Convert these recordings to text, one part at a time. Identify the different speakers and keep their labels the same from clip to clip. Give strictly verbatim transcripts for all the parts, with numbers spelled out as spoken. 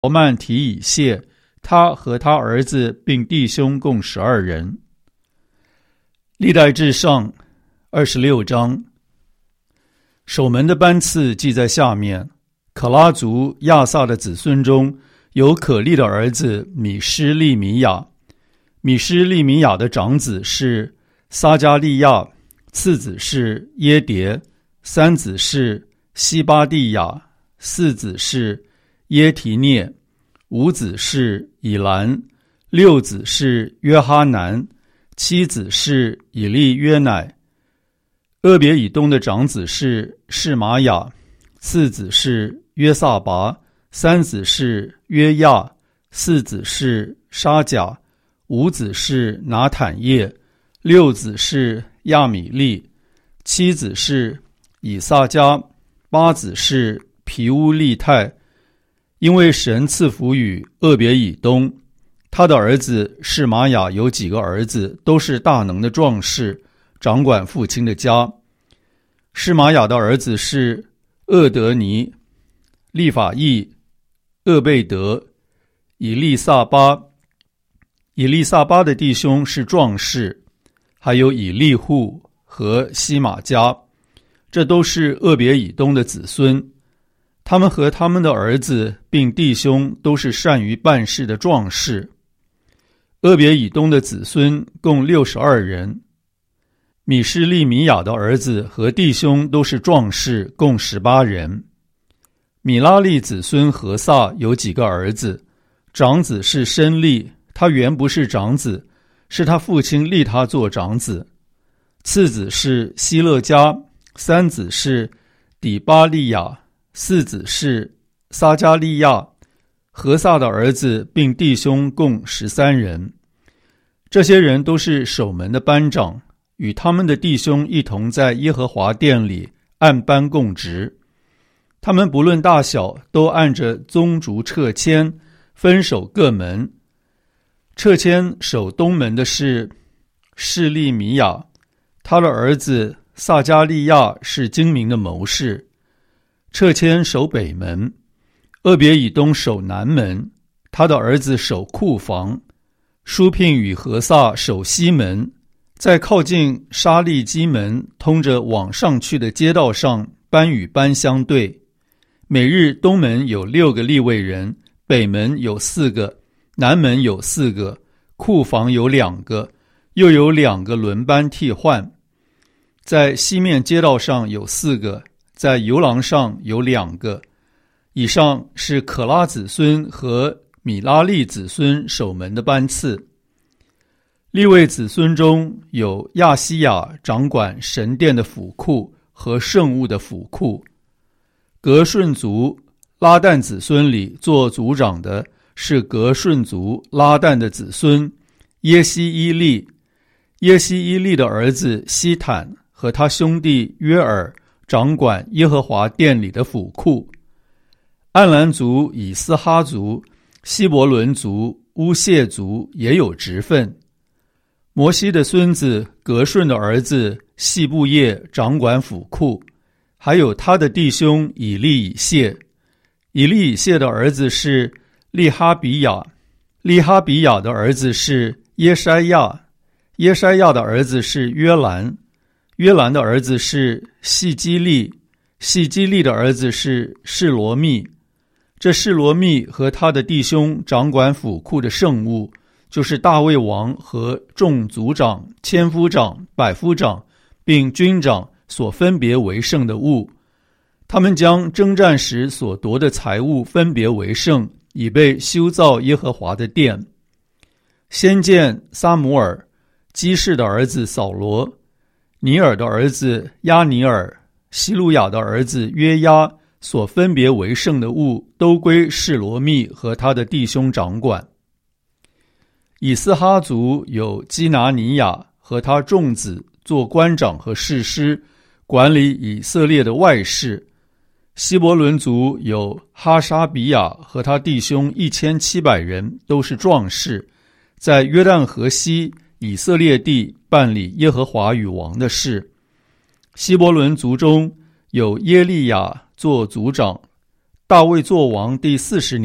Speaker 1: 罗曼提以谢，他和他儿子并弟兄共十二人。历代志上二十六章，守门的班次记在下面。可拉族亚萨的子孙中有可利的儿子米施利米亚，米施利米亚的长子是撒加利亚，次子是耶迭，三子是西巴蒂亚，四子是耶提涅，五子是以兰，六子是约哈南，七子是以利约乃。俄别以东的长子是示玛雅，次子是约萨拔，三子是约亚，四子是沙甲，五子是拿坦叶，六子是亚米利，七子是以萨迦，八子是皮乌利泰。因为神赐福与俄别以东，他的儿子示玛雅有几个儿子，都是大能的壮士，掌管父亲的家。示玛雅的儿子是厄德尼、利法义、厄贝德、以利萨巴。以利萨巴的弟兄是壮士，还有以利户和西玛加，这都是俄别以东的子孙。他们和他们的儿子并弟兄都是善于办事的壮士。俄别以东的子孙共六十二人。米施利米亚的儿子和弟兄都是壮士，共十八人。米拉利子孙何萨有几个儿子，长子是申利，他原不是长子，是他父亲立他做长子。次子是希勒家，三子是底巴利亚，四子是撒加利亚。何萨的儿子并弟兄共十三人。这些人都是守门的班长，与他们的弟兄一同在耶和华殿里按班供职。他们不论大小，都按着宗族掣签分守各门。掣签守东门的是示利米亚，他的儿子撒加利亚是精明的谋士。掣签守北门，俄别以东守南门，他的儿子守库房。舒聘与何萨守西门，在靠近沙利基门通着往上去的街道上，班与班相对。每日东门有六个利未人，北门有四个，南门有四个，库房有两个，又有两个轮班替换。在西面街道上有四个，在游廊上有两个。以上是可拉子孙和米拉利子孙守门的班次。利未子孙中有亚西亚掌管神殿的府库和圣物的府库。革顺族拉旦子孙里做族长的是革顺族拉旦的子孙耶西伊利。耶西伊利的儿子西坦和他兄弟约尔掌管耶和华殿里的府库。暗兰族、以斯哈族、希伯伦族、乌谢族也有职分。摩西的孙子革顺的儿子细布叶掌管府库，还有他的弟兄以利以谢。以利以谢的儿子是利哈比亚，利哈比亚的儿子是耶筛亚，耶筛亚的儿子是约兰，约兰的儿子是细基利，细基利的儿子是示罗密。这示罗密和他的弟兄掌管府库的圣物，就是大卫王和众族长、千夫长、百夫长并军长所分别为圣的物。他们将征战时所夺的财物分别为圣，以备修造耶和华的殿。先见撒母耳、基士的儿子扫罗、尼尔的儿子亚尼尔、希路亚的儿子约押所分别为圣的物，都归示罗密和他的弟兄掌管。以斯哈族有基拿尼亚和他众子做官长和士师，管理以色列的外事。希伯伦族有哈沙比亚和他弟兄一千七百人，都是壮士，在约旦河西以色列地办理耶和华与王的事。希伯伦族中有耶利亚做族长。大卫作王第四十年，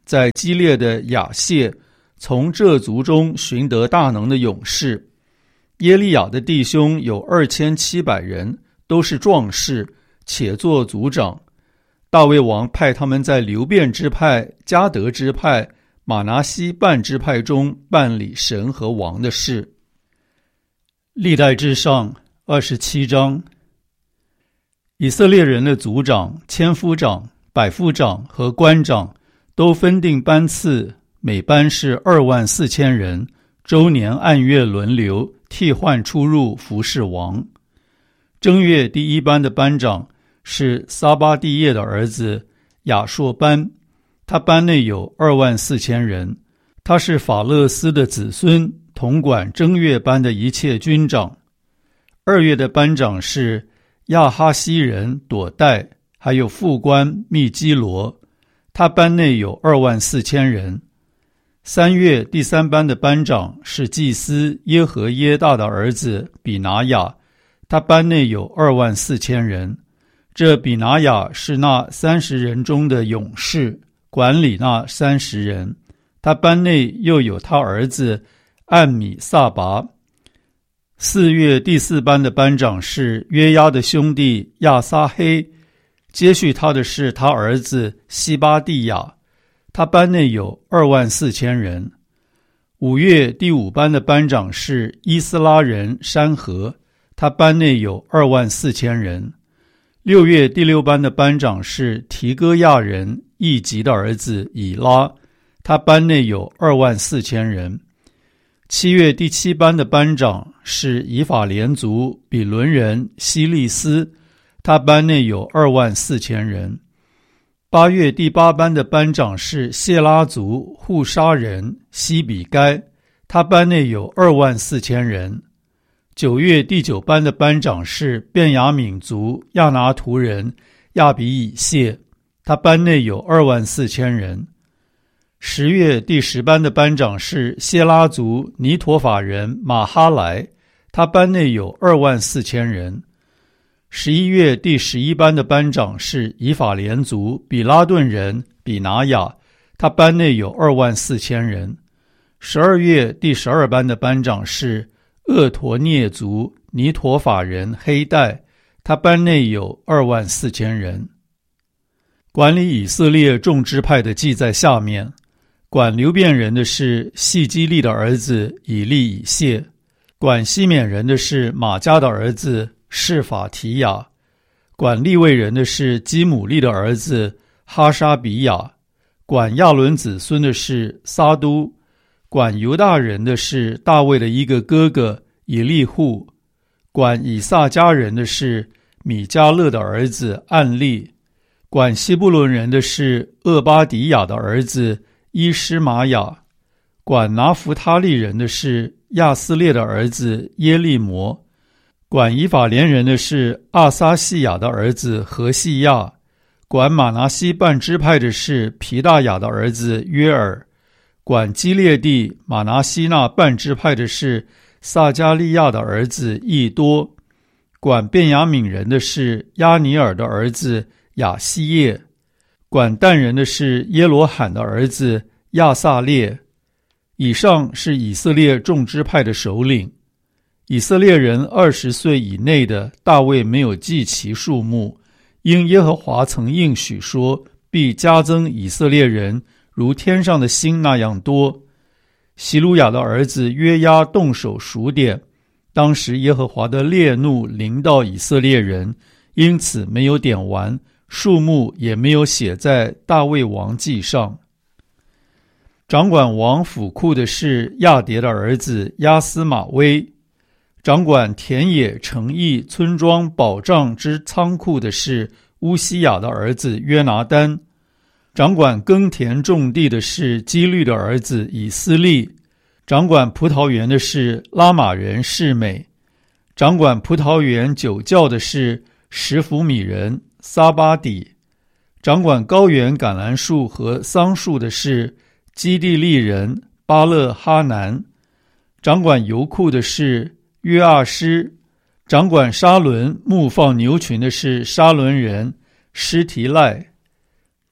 Speaker 1: 在激烈的亚谢从这族中寻得大能的勇士。耶利亚的弟兄有二千七百人，都是壮士，且做族长。大卫王派他们在流便支派、迦得支派、马拿西半支派中办理神和王的事。历代志上二十七章。以色列人的族长、千夫长、百夫长和官长都分定班次，每班是二万四千人，周年按月轮流替换出入服侍王。正月第一班的班长是撒巴蒂叶的儿子亚硕班，他班内有二万四千人，他是法勒斯的子孙，统管正月班的一切军长。二月的班长是亚哈西人朵代，还有副官密基罗，他班内有二万四千人。三月第三班的班长是祭司耶和耶大的儿子比拿雅，他班内有二万四千人。这比拿雅是那三十人中的勇士，管理那三十人。他班内又有他儿子暗米撒拔。四月第四班的班长是约押的兄弟亚撒黑，接续他的是他儿子西巴蒂亚，他班内有二万四千人。五月第五班的班长是伊斯拉人山河，他班内有二万四千人。六月第六班的班长是提戈亚人易吉的儿子以拉，他班内有二万四千人。七月第七班的班长是以法莲族比伦人希利斯，他班内有二万四千人。八月第八班的班长是谢拉族户沙人西比该，他班内有二万四千人。九月第九班的班长是便雅悯族亚拿图人亚比以谢，他班内有二万四千人。十月第十班的班长是谢拉族尼陀法人马哈莱，他班内有二万四千人。十一月第十一班的班长是以法莲族比拉顿人比拿雅，他班内有二万四千人。十二月第十二班的班长是厄陀涅族尼陀法人黑带，他班内有二万四千人。管理以色列众支派的记在下面。管流便人的是细基利的儿子以利以谢，管西缅人的是马加的儿子示法提亚，管利未人的是基姆利的儿子哈沙比亚，管亚伦子孙的是撒都，管犹大人的是大卫的一个哥哥以利户，管以撒家人的是米迦勒的儿子暗利，管西布伦人的是厄巴迪亚的儿子伊施玛雅，管拿弗他利人的是亚斯列的儿子耶利摩，管以法莲人的是阿撒细亚的儿子何细亚，管马拿西半支派的是皮大雅的儿子约尔，管基列地马拿西那半支派的是撒加利亚的儿子益多，管便雅悯人的是亚尼尔的儿子亚西叶，管但人的是耶罗罕的儿子亚撒列。以上是以色列众支派的首领。以色列人二十岁以内的，大卫没有记其数目，因耶和华曾应许说，必加增以色列人如天上的星那样多。希鲁雅的儿子约押动手数点，当时耶和华的烈怒临到以色列人，因此没有点完，数目也没有写在大卫王记上。掌管王府库的是亚迭的儿子亚斯玛威，掌管田野城邑村庄保障之仓库的是乌西雅的儿子约拿单，掌管耕田种地的是基律的儿子以斯利，掌管葡萄园的是拉玛人示美，掌管葡萄园酒窖的是什弗米人撒巴底，掌管高原橄榄树和桑树的是基地利人巴勒哈南，掌管油库的是约阿施，掌管沙伦牧放牛群的是沙伦人施提赖，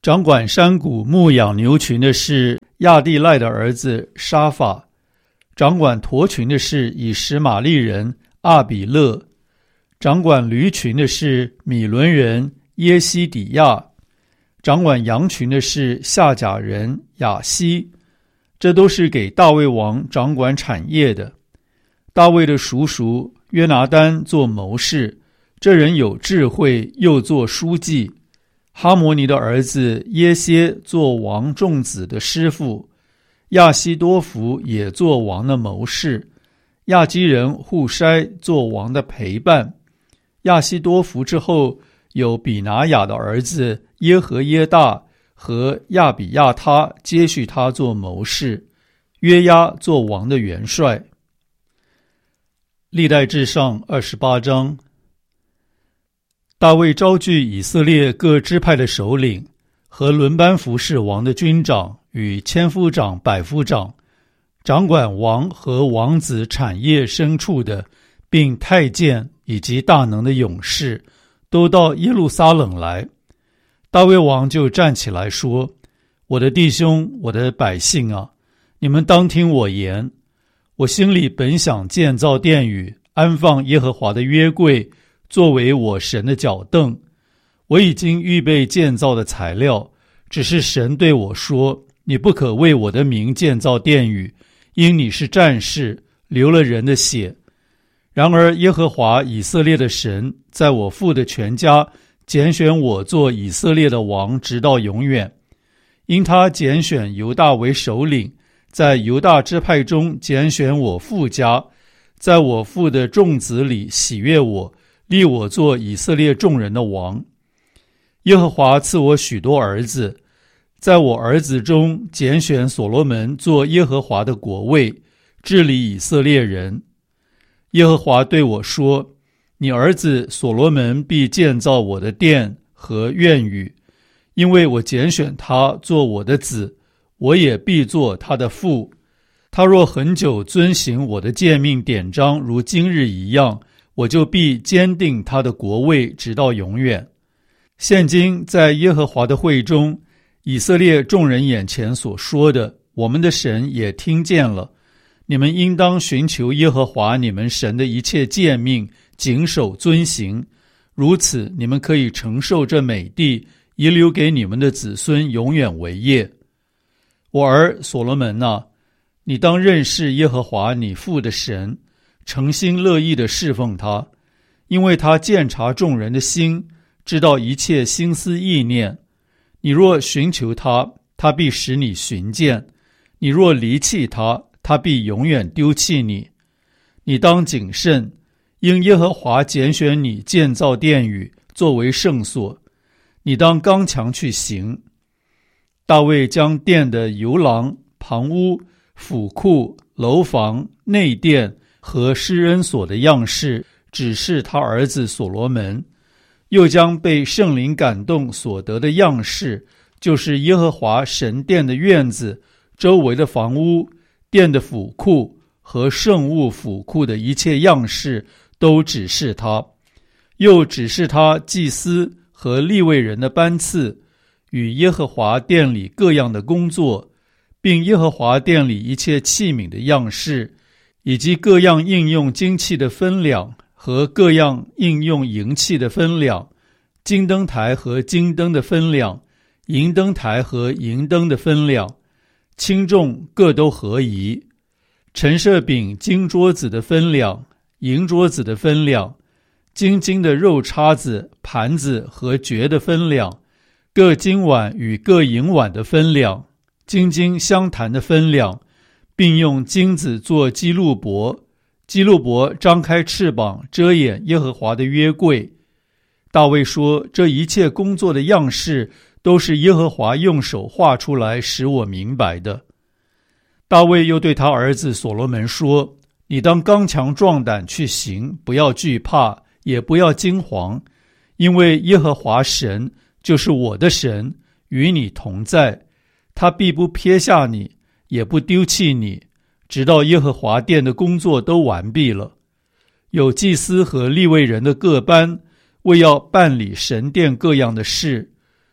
Speaker 1: 掌管山谷牧养牛群的是亚地赖的儿子沙法，掌管驼群的是以实玛利人阿比勒，掌管驴群的是米伦人耶西底亚，掌管羊群的是夏甲人亚西。这都是给大卫王掌管产业的。大卫的叔叔约拿单做谋士，这人有智慧，又做书记。哈摩尼的儿子耶歇做王众子的师傅，亚希多弗也做王的谋士，亚基人户筛做王的陪伴。亚希多弗之后有比拿雅的儿子耶和耶大和亚比亚他接续他做谋士，约押做王的元帅。历代志上二十八章。大卫招聚以色列各支派的首领和轮班服侍王的军长与千夫长、百夫长，掌管王和王子产业牲畜的，并太监以及大能的勇士，都到耶路撒冷来。大卫王就站起来说：我的弟兄，我的百姓啊，你们当听我言。我心里本想建造殿宇，安放耶和华的约柜，作为我神的脚凳。我已经预备建造的材料，只是神对我说：你不可为我的名建造殿宇，因你是战士，流了人的血。然而耶和华以色列的神在我父的全家拣选我做以色列的王，直到永远。因他拣选犹大为首领，在犹大支派中拣选我父家，在我父的众子里喜悦我，立我做以色列众人的王。耶和华赐我许多儿子，在我儿子中拣选所罗门做耶和华的国位，治理以色列人。耶和华对我说：你儿子所罗门必建造我的殿和院宇，因为我拣选他做我的子，我也必做他的父。他若很久遵行我的诫命典章，如今日一样，我就必坚定他的国位，直到永远。现今在耶和华的会中，以色列众人眼前所说的，我们的神也听见了。你们应当寻求耶和华你们神的一切诫命，谨守遵行，如此你们可以承受这美地，遗留给你们的子孙永远为业。我儿所罗门啊，你当认识耶和华你父的神，诚心乐意地侍奉他，因为他鉴察众人的心，知道一切心思意念。你若寻求他，他必使你寻见；你若离弃他，他必永远丢弃你。你当谨慎，因耶和华拣选你建造殿宇，作为圣所。你当刚强去行。大卫将殿的游廊、旁屋、府库、楼房、内殿和施恩所的样式指示他儿子所罗门，又将被圣灵感动所得的样式，就是耶和华神殿的院子、周围的房屋、殿的府库和圣物府库的一切样式，都指示他，又指示他祭司和利未人的班次，与耶和华殿里各样的工作，并耶和华殿里一切器皿的样式，以及各样应用金器的分量和各样应用银器的分量，金灯台和金灯的分量，银灯台和银灯的分量，轻重各都合宜。陈设饼金桌子的分量，银桌子的分量，金金的肉叉子、盘子和爵的分量，各金碗与各银碗的分量，金金相谈的分量，并用金子做基路伯，基路伯张开翅膀遮掩耶和华的约柜。大卫说，这一切工作的样式都是耶和华用手画出来使我明白的。大卫又对他儿子所罗门说，你当刚强壮胆去行，不要惧怕，也不要惊惶，因为耶和华神就是我的神，与你同在，他必不撇下你，也不丢弃你，直到耶和华殿的工作都完毕了。有祭司和利未人的各班，为要办理神殿各样的事，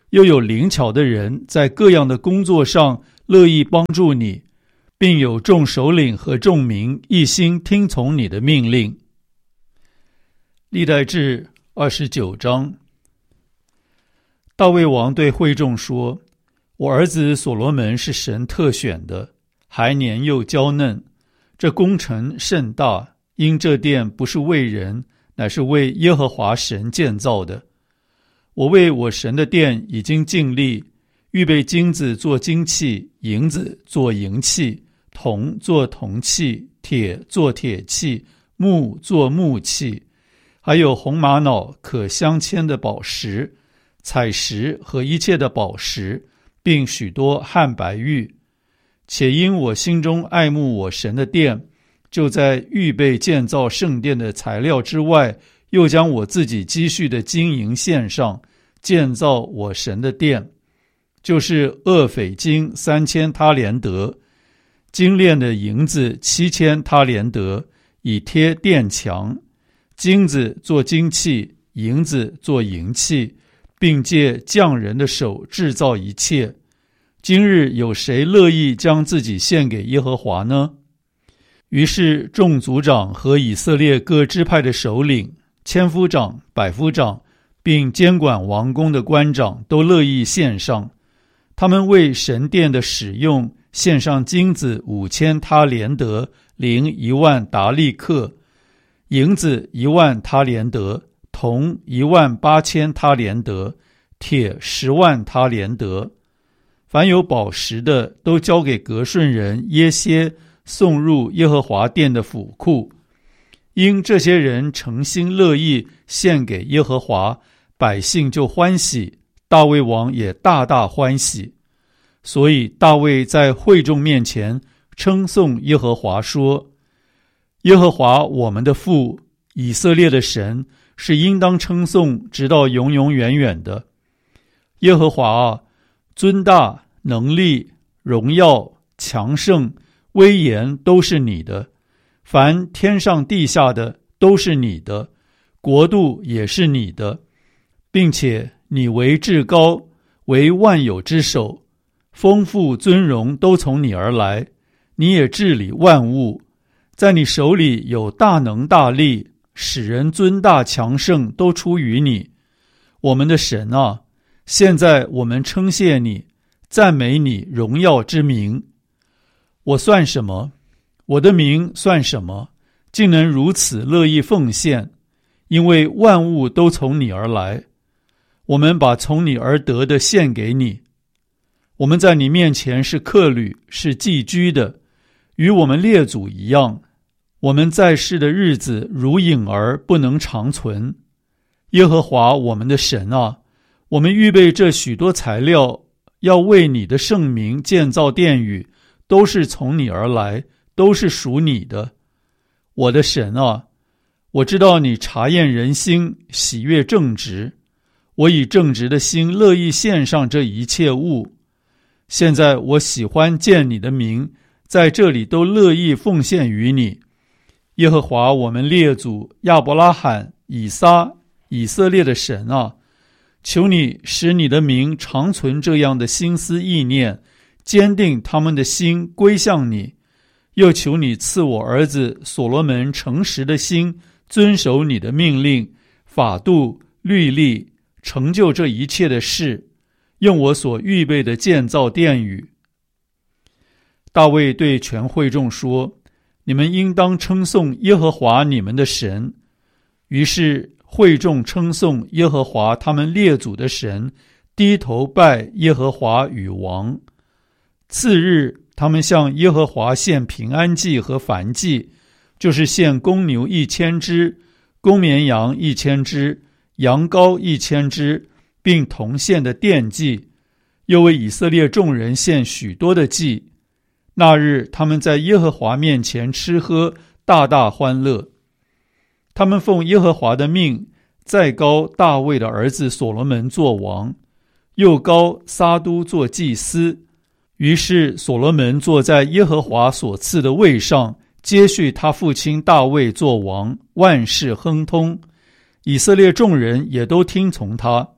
Speaker 1: 又有灵巧的人在各样的工作上乐意帮助你，并有众首领和众民一心听从你的命令。历代志二十九章。大卫王对会众说：我儿子所罗门是神特选的，还年幼娇嫩，这工程甚大，因这殿不是为人，乃是为耶和华神建造的。我为我神的殿已经尽力，预备金子做金器，银子做银器，铜做铜器，铁做铁器，木做木器，还有红玛瑙可镶嵌的宝石、彩石和一切的宝石，并许多汉白玉。且因我心中爱慕我神的殿，就在预备建造圣殿的材料之外，又将我自己积蓄的金银献上，建造我神的殿，就是厄斐金三千他连德，精炼的银子七千他连德，以贴殿墙，金子做金器，银子做银器，并借匠人的手制造一切。今日有谁乐意将自己献给耶和华呢？于是众族长和以色列各支派的首领、千夫长、百夫长，并监管王宫的官长都乐意献上。他们为神殿的使用献上金子五千他连德，零一万达利克，银子一万他连德，铜一万八千他连德，铁十万他连德。凡有宝石的，都交给革顺人耶歇，送入耶和华殿的府库。因这些人诚心乐意献给耶和华，百姓就欢喜，大卫王也大大欢喜。所以大卫在会众面前称颂耶和华说：耶和华我们的父，以色列的神，是应当称颂直到永永远远的。耶和华啊，尊大、能力、荣耀、强盛、威严都是你的，凡天上地下的都是你的，国度也是你的，并且你为至高，为万有之首，丰富尊荣都从你而来，你也治理万物，在你手里有大能大力，使人尊大强盛都出于你。我们的神啊，现在我们称谢你，赞美你荣耀之名。我算什么？我的名算什么？竟能如此乐意奉献？因为万物都从你而来，我们把从你而得的献给你。我们在你面前是客旅，是寄居的，与我们列祖一样。我们在世的日子如影儿，不能长存。耶和华我们的神啊，我们预备这许多材料，要为你的圣名建造殿宇，都是从你而来，都是属你的。我的神啊，我知道你察验人心，喜悦正直。我以正直的心乐意献上这一切物。现在我喜欢见你的名，在这里都乐意奉献于你。耶和华我们列祖亚伯拉罕、以撒、以色列的神啊，求你使你的名长存这样的心思意念，坚定他们的心归向你。又求你赐我儿子所罗门诚实的心，遵守你的命令、法度、律例，成就这一切的事，用我所预备的建造殿宇。大卫对全会众说：你们应当称颂耶和华你们的神。于是会众称颂耶和华他们列祖的神，低头拜耶和华与王。次日，他们向耶和华献平安祭和燔祭，就是献公牛一千只，公绵羊一千只，羊羔一千只，并同献的奠祭，又为以色列众人献许多的祭。那日，他们在耶和华面前吃喝，大大欢乐。他们奉耶和华的命，再膏大卫的儿子所罗门做王，又膏撒都做祭司。于是所罗门坐在耶和华所赐的位上，接续他父亲大卫做王，万事亨通。以色列众人也都听从他。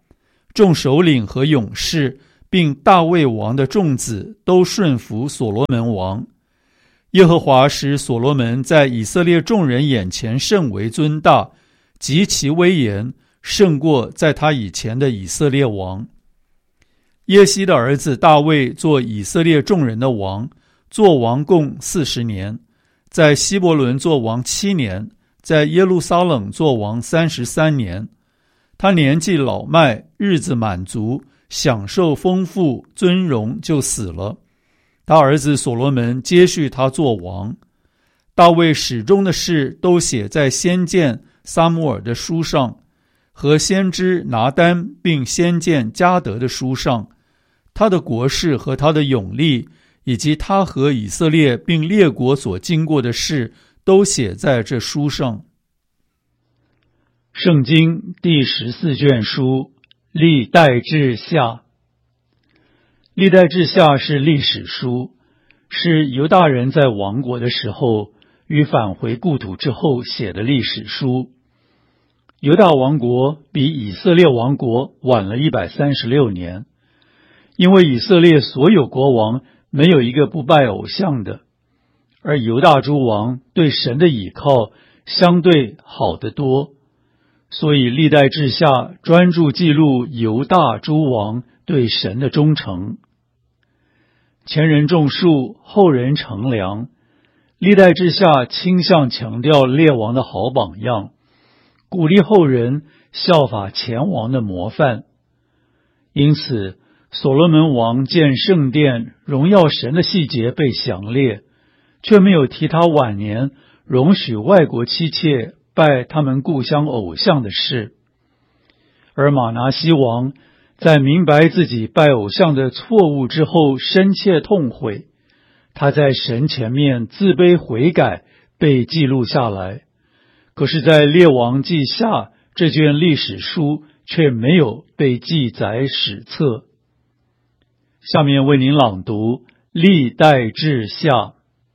Speaker 1: 众首领和勇士，并大卫王的众子都顺服所罗门王。耶和华使所罗门在以色列众人眼前甚为尊大，极其威严，胜过在他以前的以色列王。耶西的儿子大卫做以色列众人的王，做王共四十年，在希伯伦做王七年，在耶路撒冷做王三十三年。他年纪老迈，日子满足，享受丰富尊荣，就死了。他儿子所罗门接续他做王。大卫始终的事都写在先见撒母耳的书上，和先知拿单并先见迦得的书上。他的国事和他的勇力，以及他和以色列并列国所经过的事，都写在这书上。圣经第十四卷书，历代志下。历代志下是历史书，是犹大人在亡国的时候与返回故土之后写的历史书。犹大王国比以色列王国晚了一百三十六年，因为以色列所有国王没有一个不拜偶像的，而犹大诸王对神的倚靠相对好得多，所以历代志下专注记录犹大诸王对神的忠诚。前人种树，后人乘凉，历代志下倾向强调列王的好榜样，鼓励后人效法前王的模范。因此所罗门王建圣殿荣耀神的细节被详列，却没有提他晚年容许外国妻妾拜他们故乡偶像的事。而马拿西王在明白自己拜偶像的错误之后深切痛悔，他在神前面自卑悔改，被记录下来。可是在列王记下这卷历史书却没有被记载史册。下面为您朗读历代志下。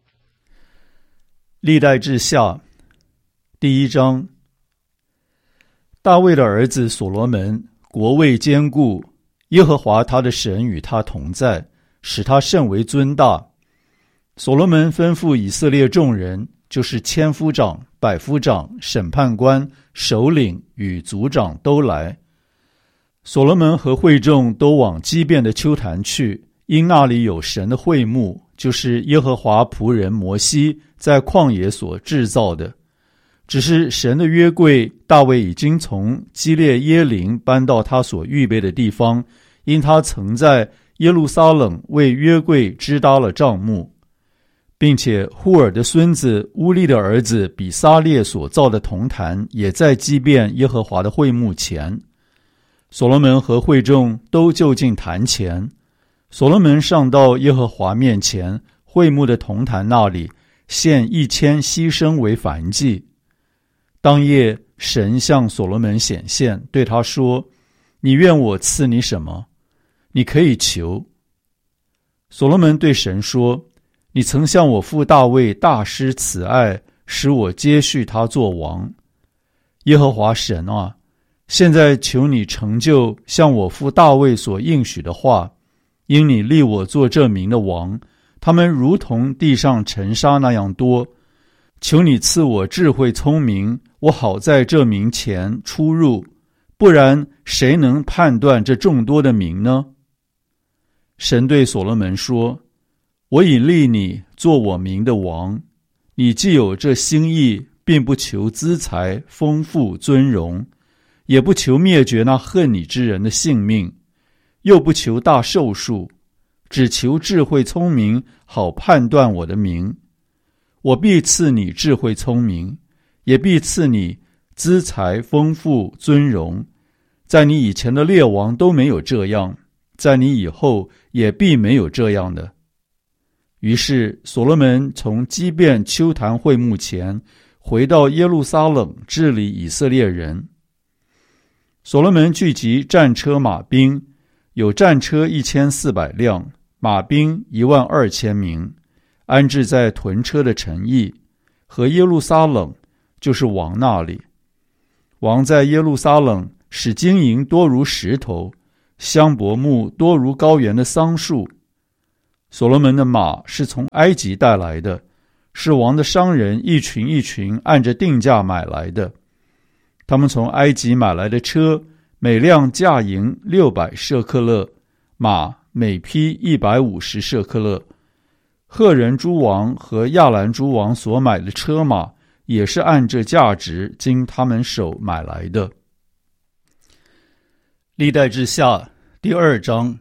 Speaker 1: 历代志下第一章。大卫的儿子所罗门国位坚固，耶和华他的神与他同在，使他甚为尊大。所罗门吩咐以色列众人，就是千夫长、百夫长、审判官、首领与族长都来。所罗门和会众都往基遍的丘坛去，因那里有神的会幕，就是耶和华仆人摩西在旷野所制造的。只是神的约柜，大卫已经从基列耶林搬到他所预备的地方，因他曾在耶路撒冷为约柜支搭了帐幕，并且户尔的孙子乌利的儿子比撒列所造的铜坛也在基遍耶和华的会幕前。所罗门和会众都就近坛前，所罗门上到耶和华面前，会幕的铜坛那里献一千牺牲为燔祭。当夜神向所罗门显现，对他说：你愿我赐你什么？你可以求。所罗门对神说：你曾向我父大卫大施慈爱，使我接续他做王。耶和华神啊，现在求你成就向我父大卫所应许的话，因你立我做这民的王，他们如同地上尘沙那样多。求你赐我智慧聪明，我好在这民前出入，不然谁能判断这众多的民呢？神对所罗门说：我已立你做我民的王，你既有这心意，并不求资财丰富尊荣，也不求灭绝那恨你之人的性命，又不求大寿数，只求智慧聪明，好判断我的名。我必赐你智慧聪明，也必赐你资财丰富尊荣，在你以前的列王都没有这样，在你以后也必没有这样的。于是所罗门从基遍丘坛会幕前回到耶路撒冷，治理以色列人。所罗门聚集战车马兵，有战车一千四百辆，马兵一万二千名，安置在屯车的城邑和耶路撒冷，就是王那里。王在耶路撒冷使金银多如石头， 香柏木多如高原的桑树。所罗门的马是从埃及带来的，是王的商人一群一群按着定价买来的。他们从埃及买来的车，每辆价银六百舍克勒，马每匹一百五十舍克勒。赫人诸王和亚兰诸王所买的车马，也是按这价值经他们手买来的。历代志下第二章。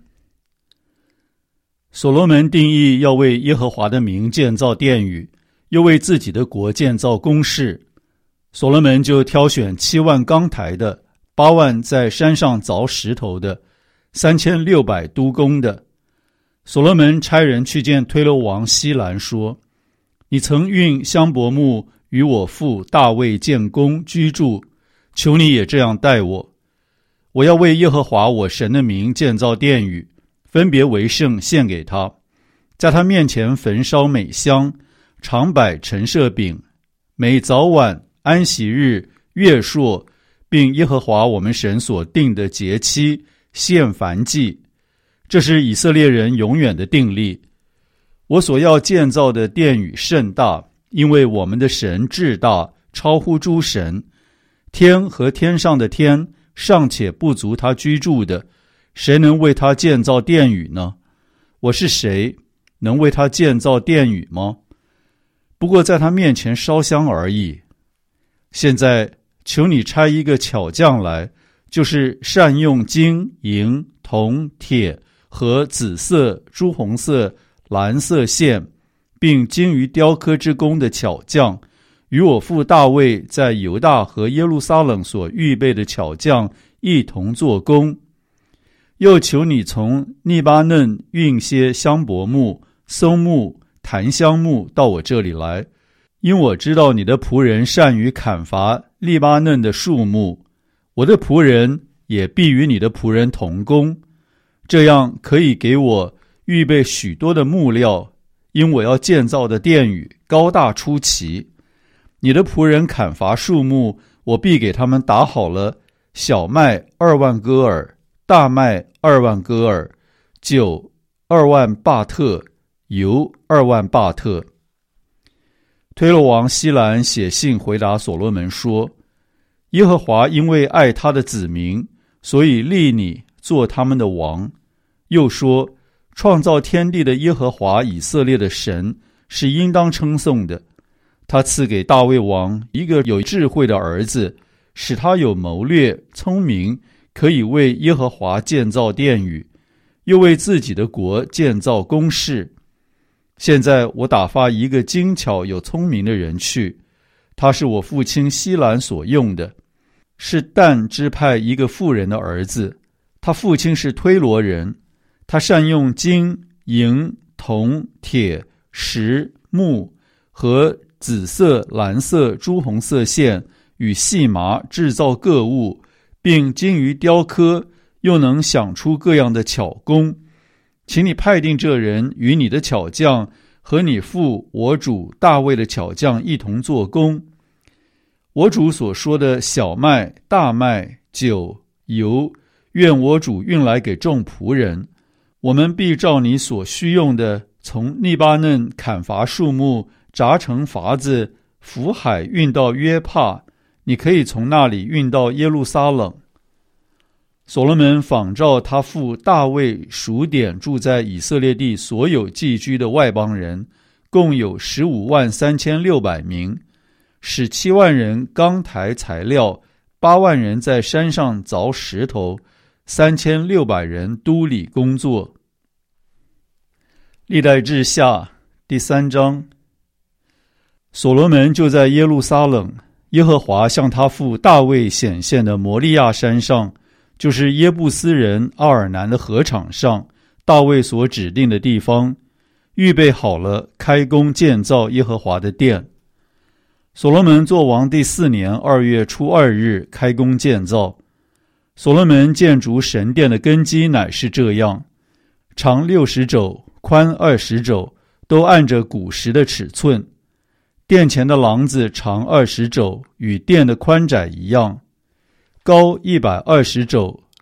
Speaker 1: 所罗门定义要为耶和华的名建造殿宇，又为自己的国建造宫室。所罗门就挑选七万钢台的，八万在山上凿石头的，三千六百督工的。所罗门差人去见推罗王希兰说：你曾运香柏木与我父大卫建宫居住，求你也这样待我。我要为耶和华我神的名建造殿宇，分别为圣献给他，在他面前焚烧美香，常摆陈设饼，每早晚安息日月朔，并耶和华我们神所定的节期献燔祭。这是以色列人永远的定例。我所要建造的殿宇甚大，因为我们的神至大，超乎诸神。天和天上的天尚且不足他居住的，谁能为他建造殿宇呢？我是谁，能为他建造殿宇吗？不过在他面前烧香而已。现在求你差一个巧匠来，就是善用金银铜铁和紫色朱红色蓝色线，并精于雕刻之工的巧匠，与我父大卫在犹大和耶路撒冷所预备的巧匠一同做工。又求你从利巴嫩运些香柏木、松木、檀香木到我这里来，因我知道你的仆人善于砍伐利巴嫩的树木，我的仆人也必与你的仆人同工，这样可以给我预备许多的木料，因我要建造的殿宇高大出奇。你的仆人砍伐树木，我必给他们打好了小麦二万戈尔，大麦二万戈尔，酒二万巴特，油二万巴特。推罗王希兰写信回答所罗门说：耶和华因为爱他的子民，所以立你做他们的王。又说：创造天地的耶和华以色列的神是应当称颂的。他赐给大卫王一个有智慧的儿子，使他有谋略聪明，可以为耶和华建造殿宇，又为自己的国建造宫室。现在我打发一个精巧有聪明的人去，他是我父亲希兰所用的，是但支派一个妇人的儿子，他父亲是推罗人。他善用金银铜铁石木和紫色蓝色朱红色线与细麻制造各物，并精于雕刻，又能想出各样的巧工。请你派定这人与你的巧匠和你父我主大卫的巧匠一同做工。我主所说的小麦大麦酒油，愿我主运来给众仆人，我们必照你所需用的，从利巴嫩砍伐树木，扎成筏子，浮海运到约帕，你可以从那里运到耶路撒冷。所罗门仿照他父大卫数点住在以色列地所有寄居的外邦人，共有十五万三千六百名，使七万人钢抬材料，八万人在山上凿石头，三千六百人督理工作。历代志下第三章。所罗门就在耶路撒冷，耶和华向他父大卫显现的摩利亚山上，就是耶布斯人奥尔南的禾场上，大卫所指定的地方，预备好了开工建造耶和华的殿。所罗门作王第四年二月初二日开工建造。所罗门建筑神殿的根基乃是这样：长六十肘，宽二十肘，都按着古时的尺寸。殿前的廊子长二十肘，与殿的宽窄一样，高一百二十肘，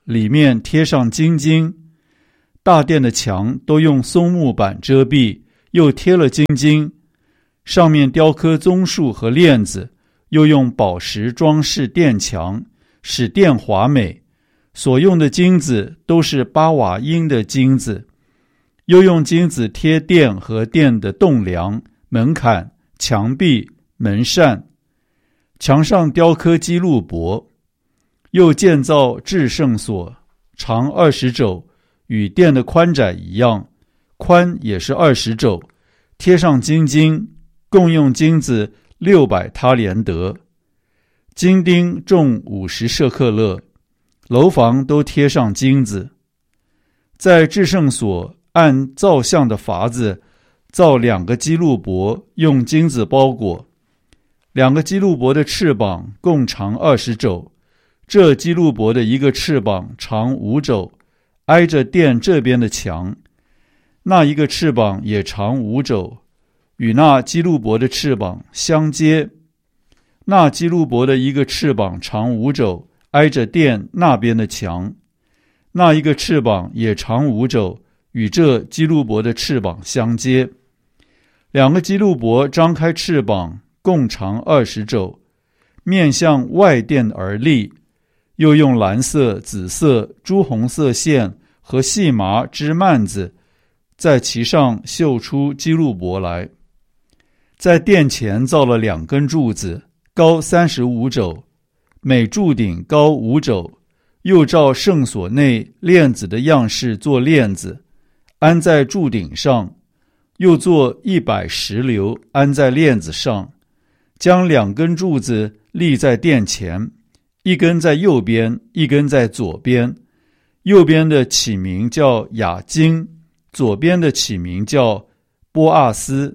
Speaker 1: 里面贴上金经。大殿的墙都用松木板遮蔽，又贴了金经，上面雕刻棕树和链子，又用宝石装饰殿墙，使殿华美。所用的金子都是巴瓦因的金子，又用金子贴殿和殿的栋梁、门槛、墙壁、门扇，墙上雕刻基路伯。又建造至圣所，长二十肘，与殿的宽窄一样，宽也是二十肘，贴上金经，共用金子六百他连德，金钉重五十舍克勒，楼房都贴上金子。在至圣所按造像的法子造两个基路伯，用金子包裹。两个基路伯的翅膀共长二十肘，这基路伯的一个翅膀长五肘，挨着殿这边的墙；那一个翅膀也长五肘，与那基路伯的翅膀相接。那基路伯的一个翅膀长五肘，挨着殿那边的墙；那一个翅膀也长五肘，与这基路伯的翅膀相接。两个基路伯张开翅膀，共长二十肘，面向外殿而立。又用蓝色、紫色、朱红色线和细麻织幔子，在其上绣出基路伯来。在殿前造了两根柱子，高三十五肘，每柱顶高五肘。又照圣所内链子的样式做链子，安在柱顶上。又做一百石榴，安在链子上，将两根柱子立在殿前。一根在右边，一根在左边。右边的起名叫雅金，左边的起名叫波阿斯。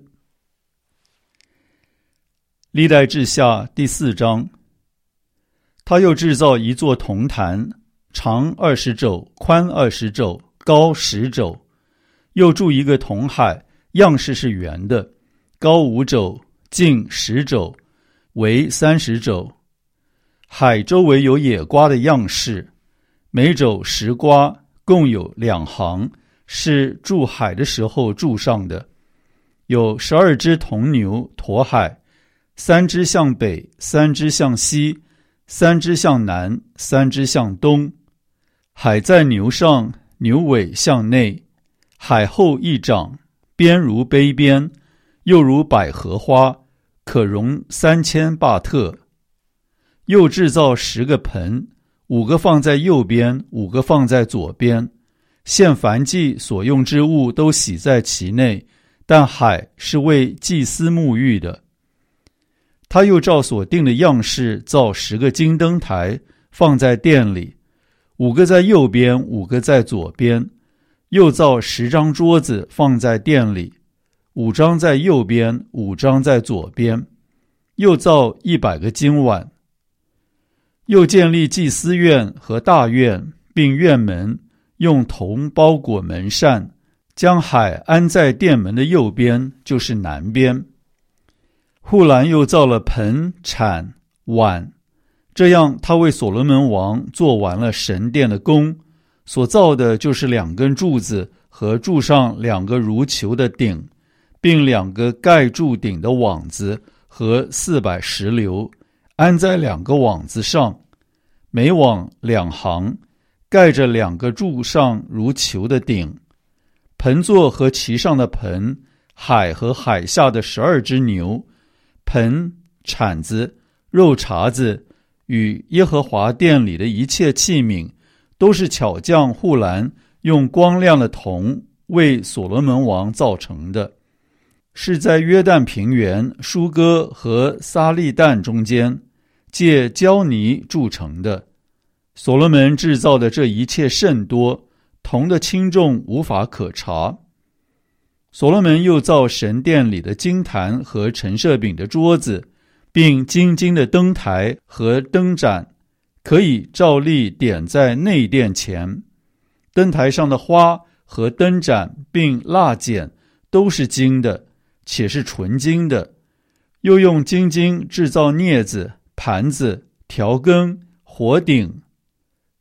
Speaker 1: 历代志下第四章。他又制造一座铜坛，长二十肘，宽二十肘，高十肘。又铸一个铜海，样式是圆的，高五肘，径十肘，围三十肘。海周围有野瓜的样式，每肘十瓜，共有两行，是筑海的时候筑上的。有十二只铜牛驮海，三只向北，三只向西，三只向南，三只向东。海在牛上，牛尾向内。海后一掌，边如杯边，又如百合花，可容三千巴特。又制造十个盆，五个放在右边，五个放在左边。献燔祭所用之物都洗在其内，但海是为祭司沐浴的。他又照所定的样式造十个金灯台，放在殿里，五个在右边，五个在左边。又造十张桌子放在殿里，五张在右边，五张在左边。又造一百个金碗。又建立祭司院和大院，并院门，用铜包裹门扇，将海安在殿门的右边，就是南边。户兰又造了盆、铲、碗，这样他为所罗门王做完了神殿的工，所造的就是两根柱子和柱上两个如球的顶，并两个盖柱顶的网子和四百石榴，安在两个网子上，每网两行，盖着两个柱上如球的顶。盆座和其上的盆，海和海下的十二只牛，盆、铲子、肉茬子与耶和华殿里的一切器皿，都是巧匠户兰用光亮的铜为所罗门王造成的，是在约旦平原舒哥和撒利旦中间借胶泥铸成的。所罗门制造的这一切甚多，铜的轻重无法可查。所罗门又造神殿里的金坛和陈设饼的桌子，并金金的灯台和灯盏，可以照例点在内殿前。灯台上的花和灯盏并蜡剪都是金的，且是纯金的。又用金金制造镊子、盘子、调羹、火鼎。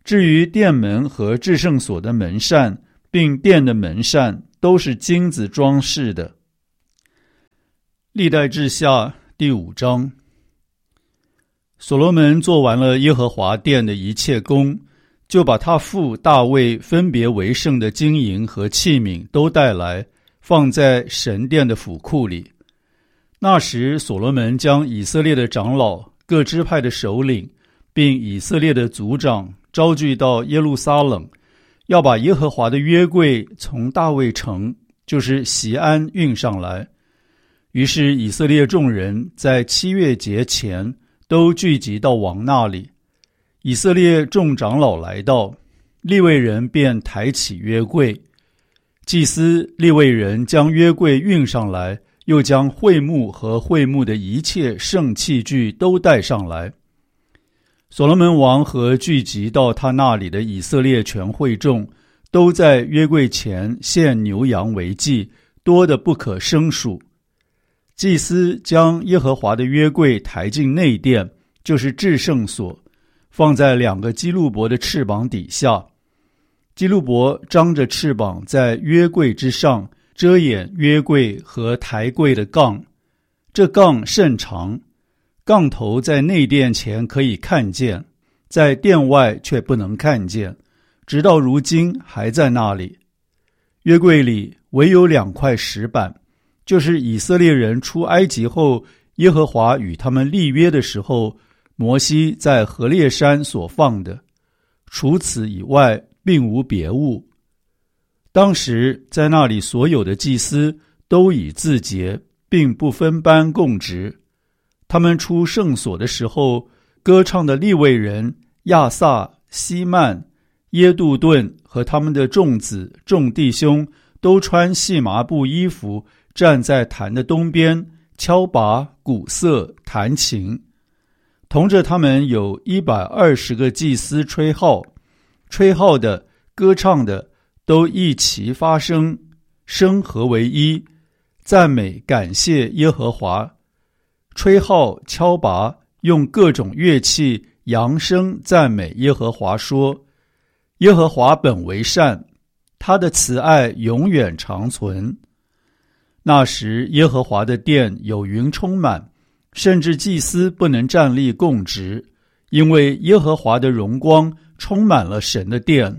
Speaker 1: 至于殿门和至圣所的门扇，并殿的门扇，都是金子装饰的。历代志下第五章。所罗门做完了耶和华殿的一切工，就把他父大卫分别为圣的金银和器皿都带来，放在神殿的府库里。那时所罗门将以色列的长老、各支派的首领，并以色列的族长招聚到耶路撒冷，要把耶和华的约柜从大卫城，就是锡安运上来。于是以色列众人在七月节前都聚集到王那里。以色列众长老来到，利未人便抬起约柜。祭司利未人将约柜运上来，又将会幕和会幕的一切圣器具都带上来。所罗门王和聚集到他那里的以色列全会众，都在约柜前献牛羊为祭，多得不可胜数。祭司将耶和华的约柜抬进内殿，就是至圣所，放在两个基路伯的翅膀底下。基路伯张着翅膀在约柜之上，遮掩约柜和抬柜的杠。这杠甚长，杠头在内殿前可以看见，在殿外却不能看见，直到如今还在那里。约柜里唯有两块石板，就是以色列人出埃及后，耶和华与他们立约的时候，摩西在何烈山所放的，除此以外并无别物。当时在那里所有的祭司都已自洁，并不分班供职。他们出圣所的时候，歌唱的利未人亚萨、希曼、耶杜顿和他们的众子众弟兄都穿细麻布衣服，站在坛的东边，敲拔、鼓瑟、弹琴。同着他们有一百二十个祭司吹号，吹号的、歌唱的都一齐发声，声合为一，赞美感谢耶和华。吹号、敲拔，用各种乐器扬声赞美耶和华，说：耶和华本为善，他的慈爱永远长存。那时耶和华的殿有云充满，甚至祭司不能站立供职，因为耶和华的荣光充满了神的殿。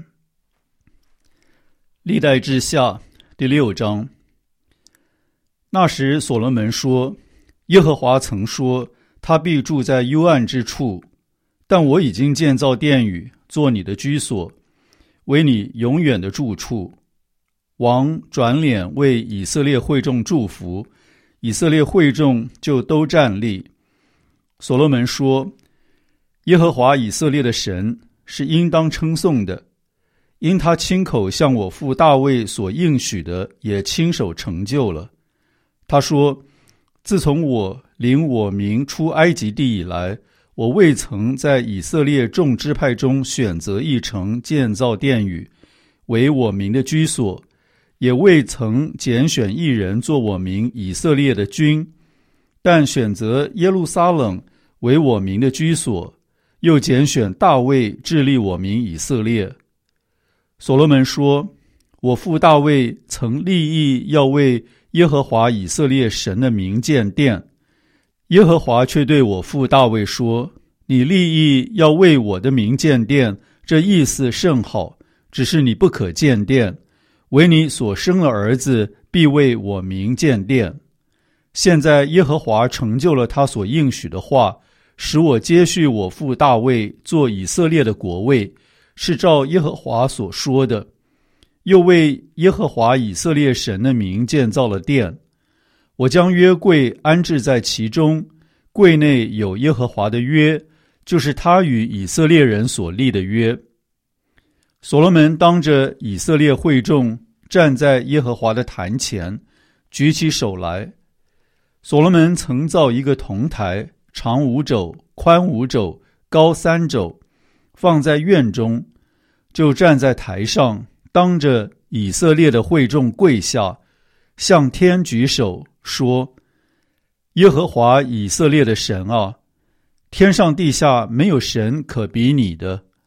Speaker 1: 历代志下第六章。那时所罗门说：耶和华曾说，他必住在幽暗之处，但我已经建造殿宇，做你的居所，为你永远的住处。王转脸为以色列会众祝福，以色列会众就都站立。所罗门说：耶和华以色列的神是应当称颂的，因他亲口向我父大卫所应许的也亲手成就了。他说：自从我领我民出埃及地以来，我未曾在以色列众支派中选择一城建造殿宇，为我民的居所，也未曾拣选一人做我民以色列的君，但选择耶路撒冷为我民的居所，又拣选大卫治理我民以色列。所罗门说：我父大卫曾立意要为耶和华以色列神的名建殿，耶和华却对我父大卫说：你立意要为我的名建殿，这意思甚好，只是你不可建殿，唯你所生的儿子必为我名建殿。现在耶和华成就了他所应许的话，使我接续我父大卫做以色列的国位，是照耶和华所说的。又为耶和华以色列神的名建造了殿。我将约柜安置在其中，柜内有耶和华的约，就是他与以色列人所立的约。所罗门当着以色列会众站在耶和华的坛前，举起手来。所罗门曾造一个铜台，长五肘，宽五肘，高三肘，放在院中，就站在台上，当着以色列的会众跪下，向天举手说：耶和华以色列的神啊，天上地下没有神可比你的。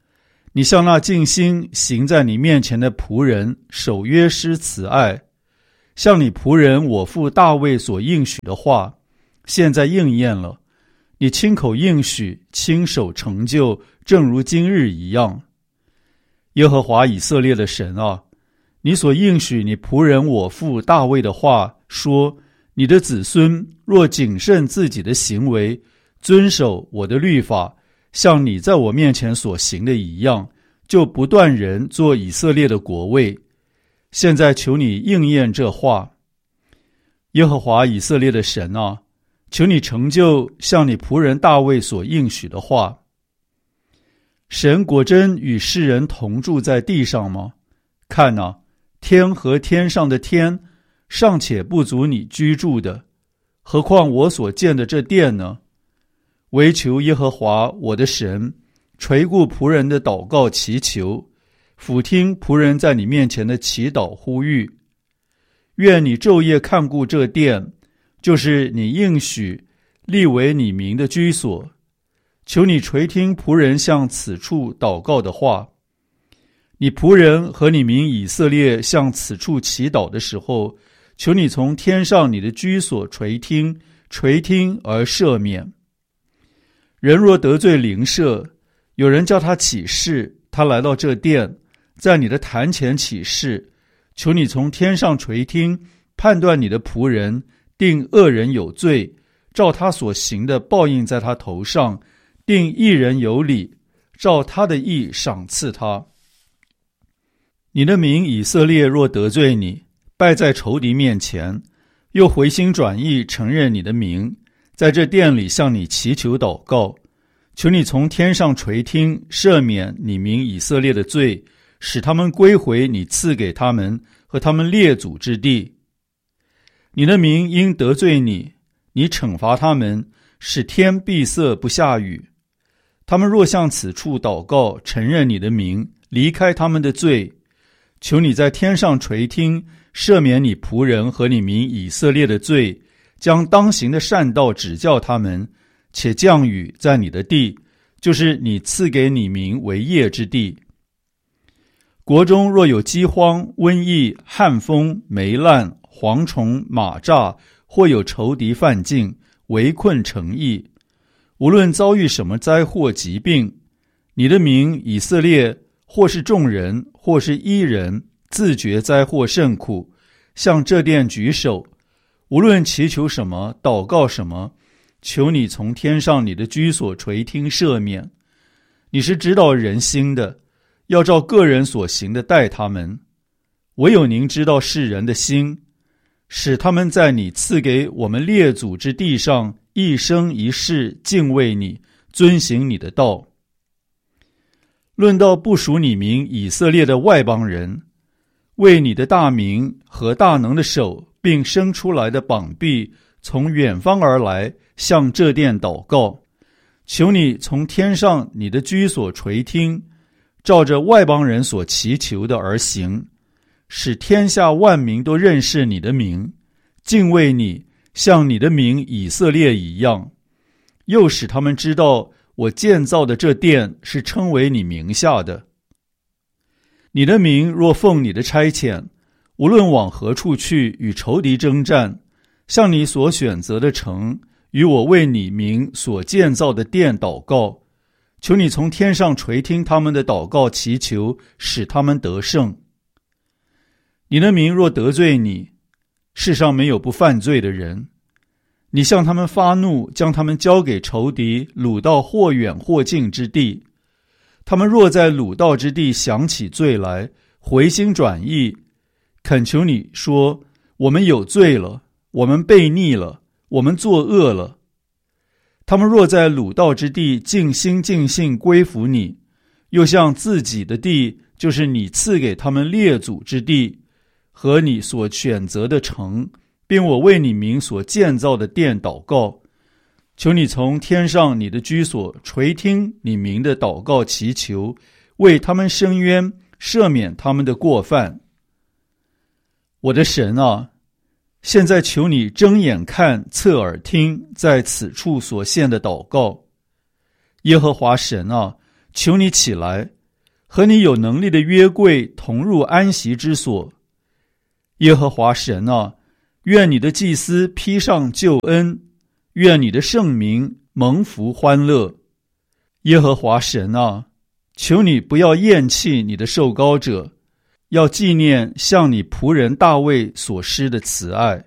Speaker 1: 你向那尽心行在你面前的仆人守约施慈爱，像你仆人我父大卫所应许的话，现在应验了。你亲口应许，亲手成就，正如今日一样。耶和华以色列的神啊，你所应许你仆人我父大卫的话，说你的子孙若谨慎自己的行为，遵守我的律法，像你在我面前所行的一样，就不断人做以色列的国位。现在求你应验这话。耶和华以色列的神啊，求你成就像你仆人大卫所应许的话。神果真与世人同住在地上吗？看啊，天和天上的天尚且不足你居住的，何况我所建的这殿呢？唯求耶和华我的神垂顾仆人的祷告祈求，俯听仆人在你面前的祈祷呼吁。愿你昼夜看顾这殿，就是你应许立为你名的居所。求你垂听仆人向此处祷告的话。你仆人和你民以色列向此处祈祷的时候，求你从天上你的居所垂听，垂听而赦免。人若得罪邻舍，有人叫他起誓，他来到这殿，在你的坛前起誓，求你从天上垂听，判断你的仆人，定恶人有罪，照他所行的报应在他头上，定义人有理，照他的义赏赐他。你的民以色列若得罪你，败在仇敌面前，又回心转意承认你的名，在这殿里向你祈求祷告，求你从天上垂听，赦免你民以色列的罪，使他们归回你赐给他们和他们列祖之地。你的民因得罪你，你惩罚他们，使天闭塞不下雨。他们若向此处祷告，承认你的名，离开他们的罪，求你在天上垂听，赦免你仆人和你民以色列的罪，将当行的善道指教他们，且降雨在你的地，就是你赐给你民为业之地。国中若有饥荒、瘟疫、旱风、霉烂、蝗虫、马蚱，或有仇敌犯境，围困城邑，无论遭遇什么灾祸疾病，你的民以色列或是众人，或是一人，自觉灾祸甚苦，向这殿举手，无论祈求什么，祷告什么，求你从天上你的居所垂听赦免。你是知道人心的，要照个人所行的待他们。唯有您知道世人的心，使他们在你赐给我们列祖之地上一生一世敬畏你，遵行你的道。论到不属你民以色列的外邦人，为你的大名和大能的手，并伸出来的膀臂，从远方而来，向这殿祷告，求你从天上你的居所垂听，照着外邦人所祈求的而行，使天下万民都认识你的名，敬畏你，像你的名以色列一样，又使他们知道我建造的这殿是称为你名下的。你的民若奉你的差遣，无论往何处去与仇敌征战，向你所选择的城，与我为你名所建造的殿祷告，求你从天上垂听他们的祷告祈求，使他们得胜。你的民若得罪你，世上没有不犯罪的人，你向他们发怒，将他们交给仇敌，掳到或远或近之地。他们若在掳到之地想起罪来，回心转意，恳求你说，我们有罪了，我们悖逆了，我们作恶了。他们若在掳到之地尽心尽性归服你，又向自己的地，就是你赐给他们列祖之地，和你所选择的城，并我为你名所建造的殿祷告，求你从天上你的居所垂听你名的祷告祈求，为他们伸冤，赦免他们的过犯。我的神啊，现在求你睁眼看，侧耳听，在此处所献的祷告。耶和华神啊，求你起来， 和你有能力的约柜同入安息之所。耶和华神啊，愿你的祭司披上救恩，愿你的圣名蒙福欢乐。耶和华神啊，求你不要厌弃你的受膏者，要纪念向你仆人大卫所施的慈爱。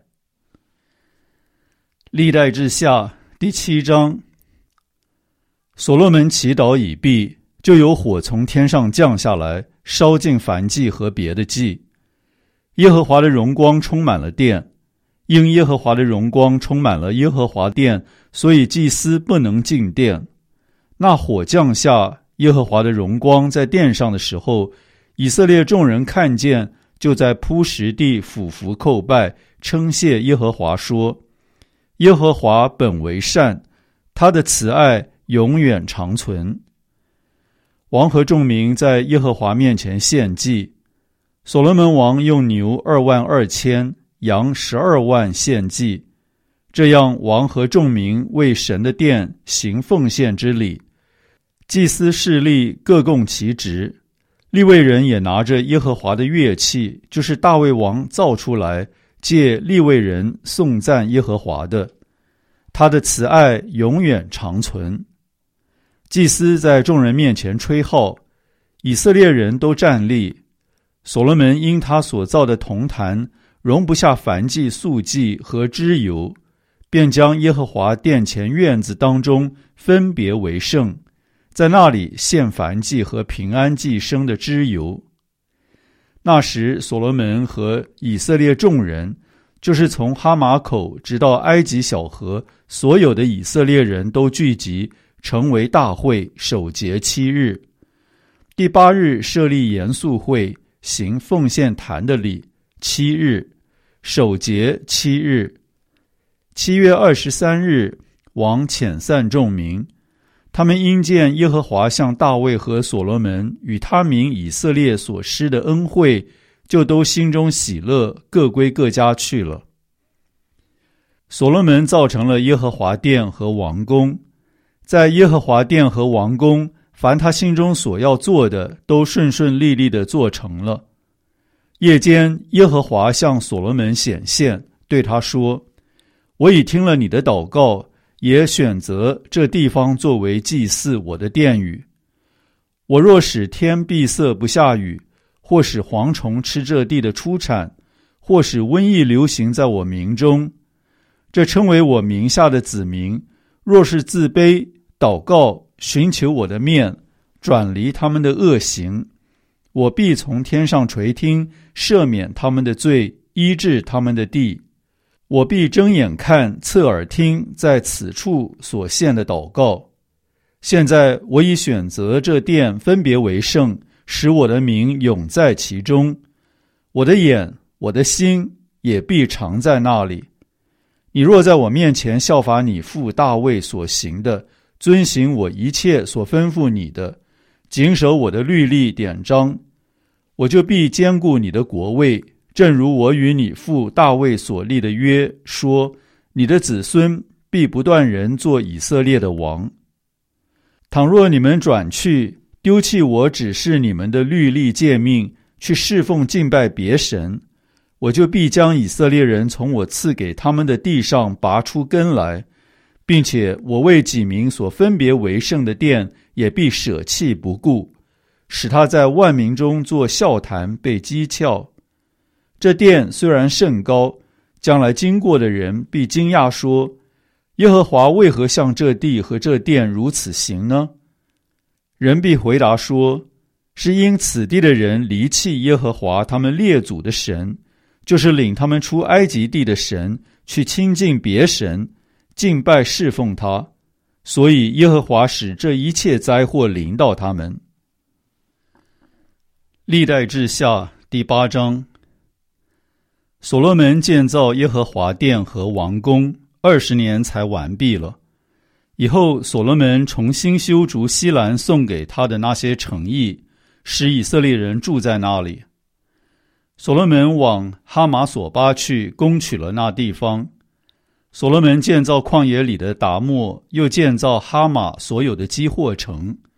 Speaker 1: 历代志下第七章。所罗门祈祷已毕，就有火从天上降下来，烧尽燔祭和别的祭。耶和华的荣光充满了殿，因耶和华的荣光充满了耶和华殿，所以祭司不能进殿。那火降下，耶和华的荣光在殿上的时候，以色列众人看见，就在铺石地俯伏叩拜，称谢耶和华说：耶和华本为善，他的慈爱永远长存。王和众民在耶和华面前献祭，所罗门王用牛二万二千，羊十二万献祭。这样王和众民为神的殿行奉献之礼，祭司势力各供其职，利未人也拿着耶和华的乐器，就是大卫王造出来，借利未人颂赞耶和华的，他的慈爱永远长存。祭司在众人面前吹号，以色列人都站立。所罗门因他所造的铜坛容不下燔祭、素祭和脂油，便将耶和华殿前院子当中分别为圣，在那里献燔祭和平安祭生的脂油。那时所罗门和以色列众人，就是从哈马口直到埃及小河，所有的以色列人都聚集，成为大会，守节七日。第八日设立严肃会，行奉献坛的礼，七日，守节七日。七月二十三日，王遣散众民，他们因见耶和华向大卫和所罗门与他民以色列所施的恩惠，就都心中喜乐，各归各家去了。所罗门造成了耶和华殿和王宫，在耶和华殿和王宫，凡他心中所要做的，都顺顺利利地做成了。夜间，耶和华向所罗门显现，对他说：我已听了你的祷告，也选择这地方作为祭祀我的殿宇。我若使天闭塞不下雨，或使蝗虫吃这地的出产，或使瘟疫流行在我民中，这称为我名下的子民，若是自卑祷告，寻求我的面，转离他们的恶行，我必从天上垂听，赦免他们的罪，医治他们的地。我必睁眼看，侧耳听，在此处所献的祷告。现在我已选择这殿分别为圣，使我的名永在其中。我的眼，我的心也必常在那里。你若在我面前效法你父大卫所行的，遵行我一切所吩咐你的，谨守我的律例典章，我就必坚固你的国位，正如我与你父大卫所立的约，说你的子孙必不断人做以色列的王。倘若你们转去，丢弃我指示你们的律例诫命，去侍奉敬拜别神，我就必将以色列人从我赐给他们的地上拔出根来，并且我为己民所分别为圣的殿也必舍弃不顾，使他在万民中做笑谈，被讥诮。这殿虽然甚高，将来经过的人必惊讶说：耶和华为何向这地和这殿如此行呢？人必回答说：是因此地的人离弃耶和华他们列祖的神，就是领他们出埃及地的神，去亲近别神，敬拜侍奉他，所以耶和华使这一切灾祸临到他们。历代志下第八章。所罗门建造耶和华殿和王宫，二十年才完毕了。以后所罗门重新修筑西兰送给他的那些城邑，使以色列人住在那里。所罗门往哈马索巴去，攻取了那地方。所罗门建造旷野里的达莫，又建造哈马所有的基货城，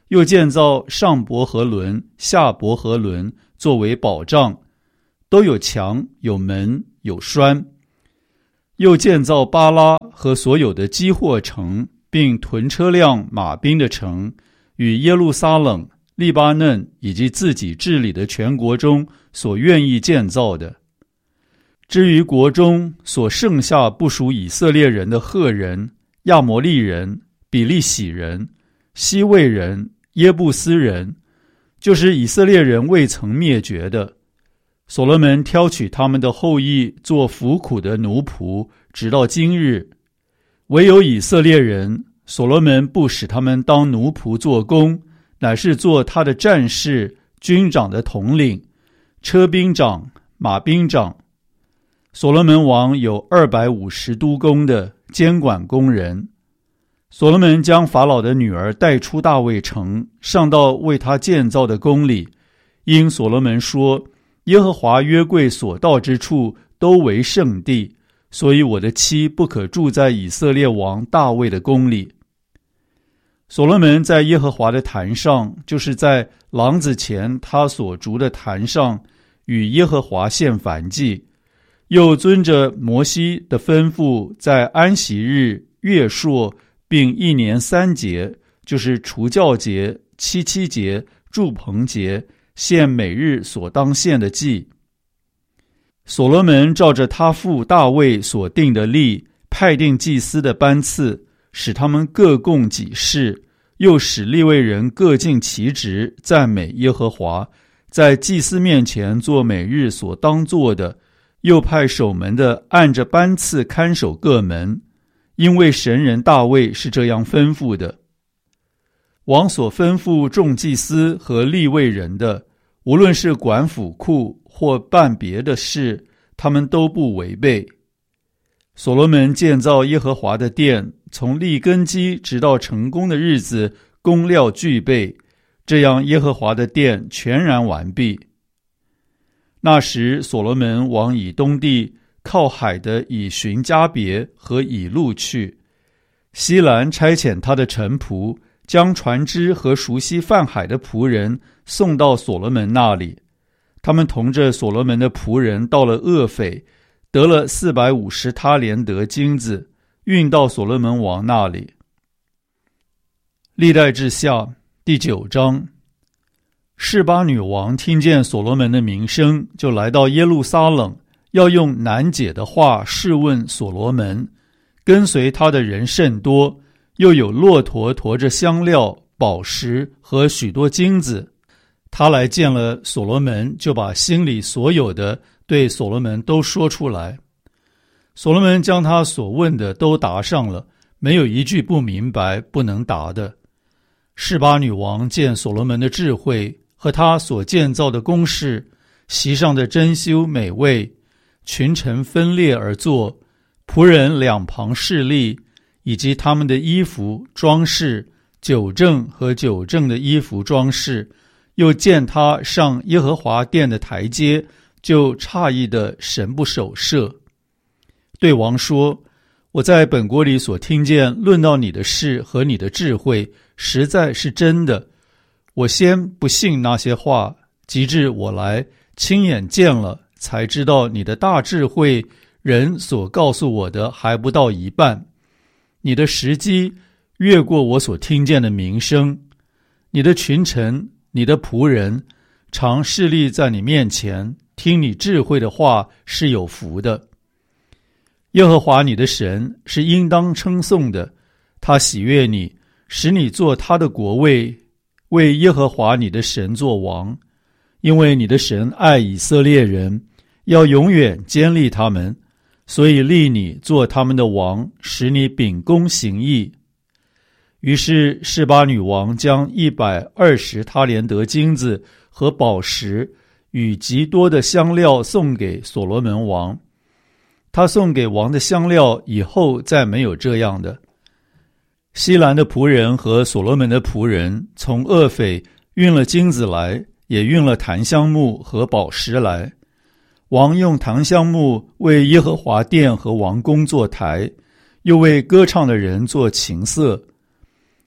Speaker 1: 又建造上伯和伦、下伯和伦作为保障，都有墙、有门、有栓。又建造巴拉和所有的积货城，并屯车辆、马兵的城，与耶路撒冷、利巴嫩以及自己治理的全国中所愿意建造的。至于国中所剩下不属以色列人的赫人、亚摩利人、比利洗人、西魏人、耶布斯人，就是以色列人未曾灭绝的，所罗门挑取他们的后裔做服苦的奴仆，直到今日。唯有以色列人，所罗门不使他们当奴仆做工，乃是做他的战士、军长的统领、车兵长、马兵长。所罗门王有二百五十督工的监管工人。所罗门将法老的女儿带出大卫城，上到为他建造的宫里，因所罗门说，耶和华约柜所到之处都为圣地，所以我的妻不可住在以色列王大卫的宫里。所罗门在耶和华的坛上，就是在廊子前他所筑的坛上，与耶和华献燔祭，又遵着摩西的吩咐，在安息日、月朔并一年三节，就是除酵节、七七节、住棚节，献每日所当献的祭。所罗门照着他父大卫所定的例，派定祭司的班次，使他们各供己事，又使利未人各尽其职，赞美耶和华，在祭司面前做每日所当做的，又派守门的按着班次看守各门，因为神人大卫是这样吩咐的。王所吩咐众祭司和利未人的，无论是管府库或办别的事，他们都不违背。所罗门建造耶和华的殿，从立根基直到成功的日子，工料俱备，这样耶和华的殿全然完毕。那时所罗门往以东地靠海的以寻加别和以路去，西兰差遣他的臣仆，将船只和熟悉泛海的仆人送到所罗门那里。他们同着所罗门的仆人到了厄斐，得了四百五十他连得金子，运到所罗门王那里。历代志下第九章。示巴女王听见所罗门的名声，就来到耶路撒冷，要用难解的话试问所罗门。跟随他的人甚多，又有骆驼驮着香料、宝石和许多金子。他来见了所罗门，就把心里所有的对所罗门都说出来。所罗门将他所问的都答上了，没有一句不明白不能答的。示巴女王见所罗门的智慧和他所建造的宫室，席上的珍馐美味，群臣分列而坐，仆人两旁侍立，以及他们的衣服装饰，酒政和酒政的衣服装饰，又见他上耶和华殿的台阶，就诧异的神不守舍。对王说，我在本国里所听见论到你的事和你的智慧，实在是真的。我先不信那些话，及至我来亲眼见了，才知道你的大智慧，人所告诉我的还不到一半。你的时机越过我所听见的名声，你的群臣、你的仆人常侍立在你面前，听你智慧的话是有福的。耶和华你的神是应当称颂的，他喜悦你，使你做他的国位，为耶和华你的神作王。因为你的神爱以色列人，要永远坚立他们，所以立你做他们的王，使你秉公行义。于是示巴女王将一百二十他连得金子和宝石与极多的香料送给所罗门王。他送给王的香料以后再没有这样的。西兰的仆人和所罗门的仆人从厄斐运了金子来，也运了檀香木和宝石来。王用檀香木为耶和华殿和王宫做台，又为歌唱的人做琴瑟。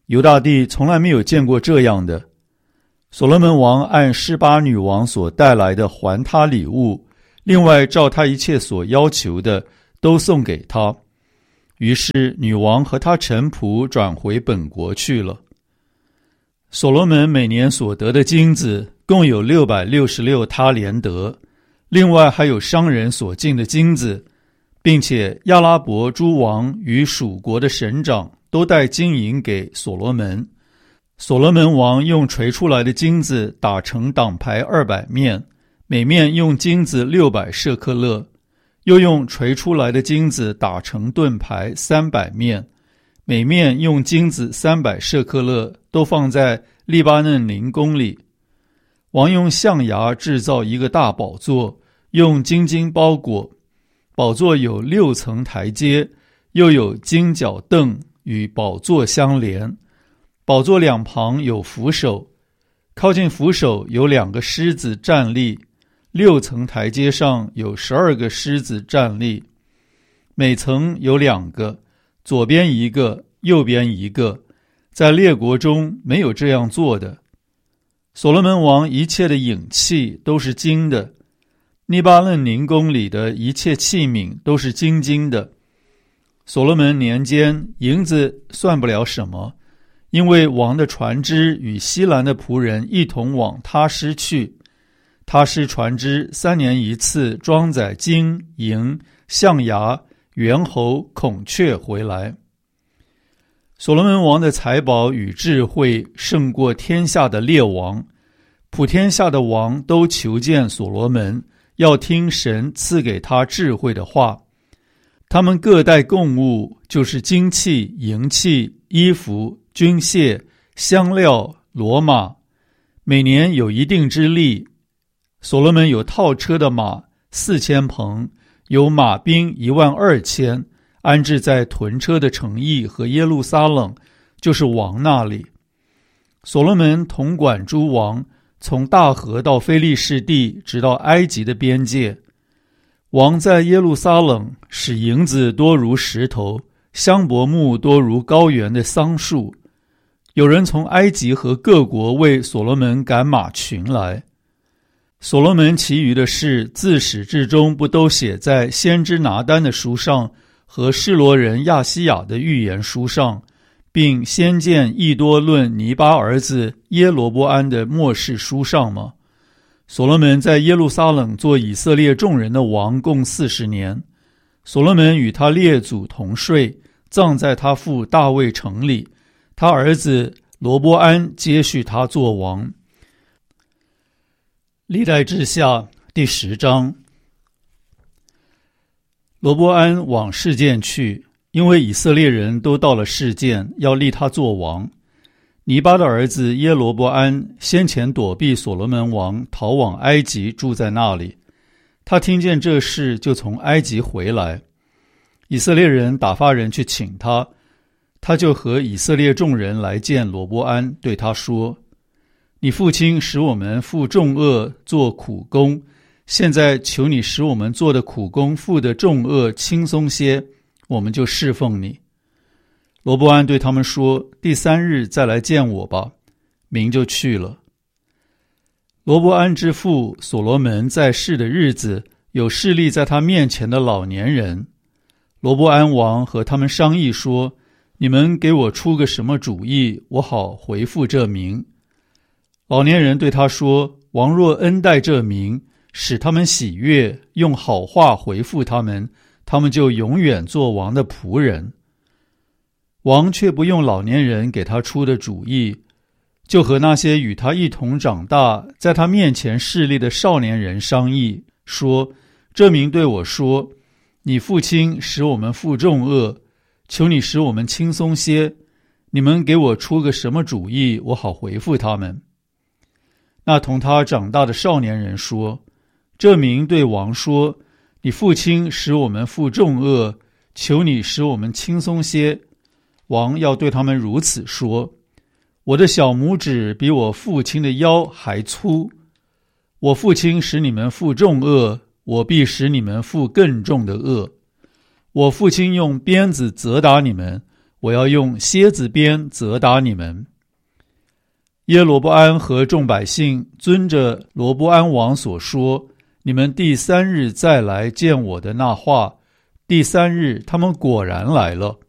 Speaker 1: 犹大地从来没有见过这样的。所罗门王按示巴女王所带来的还他礼物，另外照他一切所要求的都送给他。于是女王和他臣仆转回本国去了。所罗门每年所得的金子共有六百六十六他连得，另外还有商人所进的金子，并且亚拉伯诸王与属国的省长都带金银给所罗门。所罗门王用锤出来的金子打成挡牌二百面，每面用金子六百舍克勒，又用锤出来的金子打成盾牌三百面，每面用金子三百舍克勒，都放在利巴嫩林宫里。王用象牙制造一个大宝座，用金金包裹，宝座有六层台阶，又有金脚凳与宝座相连。宝座两旁有扶手，靠近扶手有两个狮子站立，六层台阶上有十二个狮子站立，每层有两个，左边一个，右边一个，在列国中没有这样做的。所罗门王一切的影器都是金的，利巴嫩林宫里的一切器皿都是金金的。所罗门年间，银子算不了什么，因为王的船只与西兰的仆人一同往他施去。他施船只三年一次装载金银象牙猿猴孔雀回来。所罗门王的财宝与智慧胜过天下的列王，普天下的王都求见所罗门，要听神赐给他智慧的话。他们各带供物，就是金器银器衣服军械香料骡马，每年有一定之例。所罗门有套车的马四千棚，有马兵一万二千，安置在屯车的城邑和耶路撒冷，就是王那里。所罗门统管诸王，从大河到非利士地，直到埃及的边界。王在耶路撒冷使银子多如石头，香柏木多如高原的桑树。有人从埃及和各国为所罗门赶马群来。所罗门其余的事自始至终不都写在先知拿单的书上和示罗人亚西亚的预言书上，并先见益多论尼巴儿子耶罗波安的末世书上吗？所罗门在耶路撒冷做以色列众人的王共四十年。所罗门与他列祖同睡，葬在他父大卫城里。他儿子罗波安接续他做王。历代志下第十章。罗波安往示剑去，因为以色列人都到了示剑，要立他做王。尼巴的儿子耶罗波安先前躲避所罗门王，逃往埃及，住在那里。他听见这事，就从埃及回来。以色列人打发人去请他，他就和以色列众人来见罗波安，对他说：你父亲使我们负重恶做苦工，现在求你使我们做的苦工负的重恶轻松些，我们就侍奉你。罗波安对他们说：第三日再来见我吧。民就去了。罗波安之父所罗门在世的日子，有侍立在他面前的老年人。罗波安王和他们商议说：你们给我出个什么主意，我好回复这民。老年人对他说：王若恩待这民，使他们喜悦，用好话回复他们，他们就永远做王的仆人。王却不用老年人给他出的主意，就和那些与他一同长大，在他面前侍立的少年人商议，说：这民对我说，你父亲使我们负重恶，求你使我们轻松些，你们给我出个什么主意，我好回复他们。那同他长大的少年人说：这民对王说，你父亲使我们负重恶，求你使我们轻松些。王要对他们如此说：我的小拇指比我父亲的腰还粗，我父亲使你们负重恶，我必使你们负更重的恶。我父亲用鞭子责打你们， 我要用蝎子鞭责打你们。”耶罗波安和众百姓遵着罗波安王所说，你们第三日再来见我的那话，第三日他们果然来了。